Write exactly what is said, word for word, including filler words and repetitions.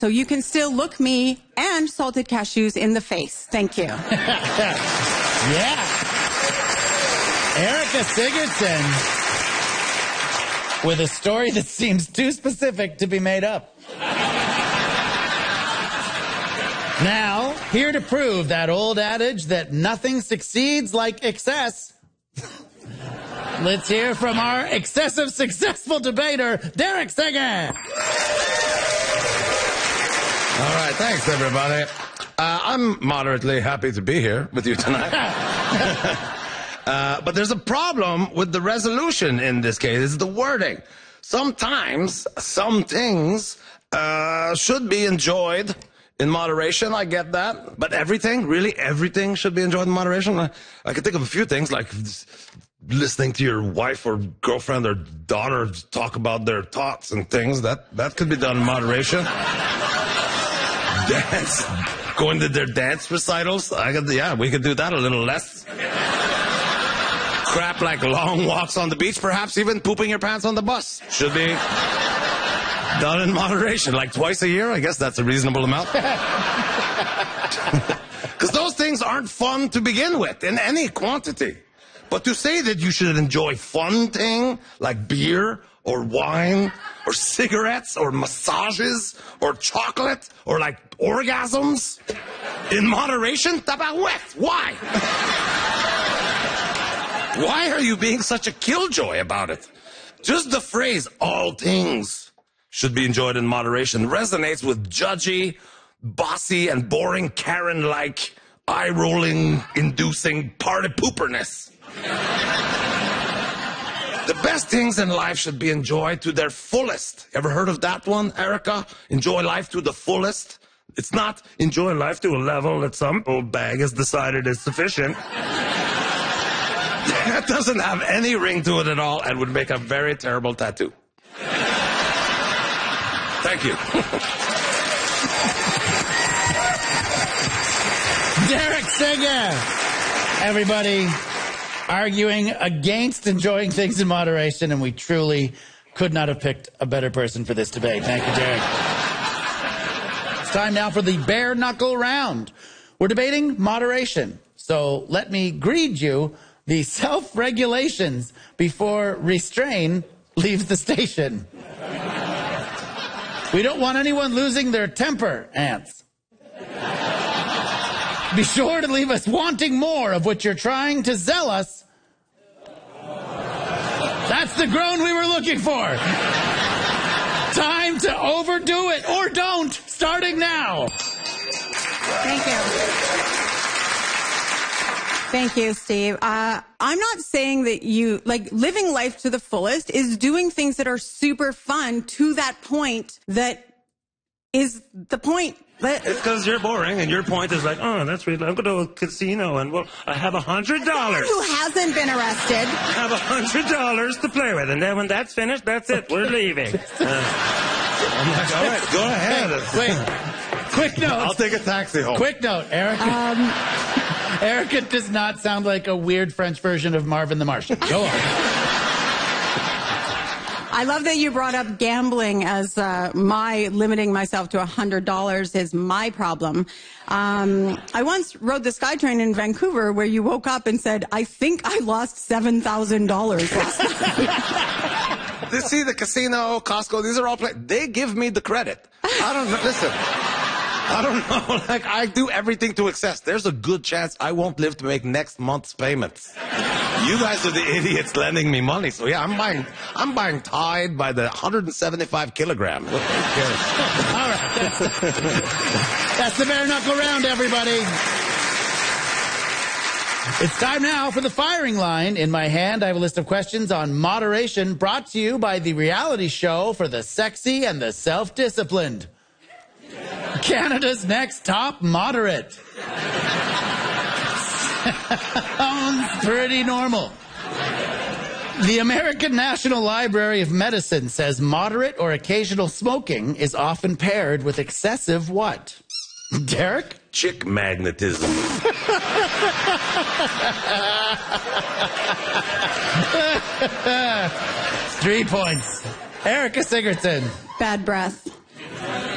So you can still look me and Salted Cashews in the face. Thank you. Yeah. Erica Sigurdson with a story that seems too specific to be made up. Now, here to prove that old adage that nothing succeeds like excess, let's hear from our excessive successful debater, Derek Singer. All right, thanks, everybody. Uh, I'm moderately happy to be here with you tonight. uh, but there's a problem with the resolution in this case. It's the wording. Sometimes some things uh, should be enjoyed in moderation. I get that. But everything, really everything should be enjoyed in moderation? I, I can think of a few things, like listening to your wife or girlfriend or daughter talk about their thoughts and things. That, that could be done in moderation. Dance, going to their dance recitals. I could, yeah, we could do that a little less. Crap like long walks on the beach, perhaps even pooping your pants on the bus should be done in moderation, like twice a year. I guess that's a reasonable amount. Because those things aren't fun to begin with in any quantity. But to say that you should enjoy fun thing like beer or wine or cigarettes or massages or chocolate or like orgasms in moderation? Tabarouette. Why? Why are you being such a killjoy about it? Just the phrase, all things should be enjoyed in moderation, resonates with judgy, bossy, and boring Karen-like, eye-rolling, inducing party pooperness. The best things in life should be enjoyed to their fullest. Ever heard of that one, Erica? Enjoy life to the fullest. It's not enjoy life to a level that some old bag has decided is sufficient. That doesn't have any ring to it at all and would make a very terrible tattoo. Thank you. Derek Singer. Everybody arguing against enjoying things in moderation, and we truly could not have picked a better person for this debate. Thank you, Derek. It's time now for the bare knuckle round. We're debating moderation. So let me greet you the self-regulations before restrain leaves the station. We don't want anyone losing their temper, ants. Be sure to leave us wanting more of what you're trying to sell us. That's the groan we were looking for. Time to overdo it, or don't, starting now. Thank you. Thank you, Steve. Uh, I'm not saying that you, like, living life to the fullest is doing things that are super fun to that point that is the point. It's because you're boring, and your point is like, oh, that's really, I'm going to a casino, and, well, I have a hundred dollars. Who hasn't been arrested? I have a hundred dollars to play with, and then when that's finished, that's it. We're leaving. Uh, I'm like, all right, go ahead. Wait, quick note. I'll take a taxi home. Quick note, Erica. Um, Erica does not sound like a weird French version of Marvin the Martian. Go on. I love that you brought up gambling as uh, my limiting myself to one hundred dollars is my problem. Um, I once rode the SkyTrain in Vancouver where you woke up and said, I think I lost seven thousand dollars last night. You see, the casino, Costco, these are all play. They give me the credit. I don't know. Listen, I don't know. Like, I do everything to excess. There's a good chance I won't live to make next month's payments. You guys are the idiots lending me money. So yeah, I'm buying, I'm buying Tide by the one hundred seventy-five kilogram. All right. That's the bare knuckle round, everybody. It's time now for the firing line. In my hand, I have a list of questions on moderation brought to you by the reality show for the sexy and the self-disciplined. Canada's next top moderate. Sounds pretty normal. The American National Library of Medicine says moderate or occasional smoking is often paired with excessive what? Derek? Chick magnetism. Three points. Erica Sigurdson. Bad breath.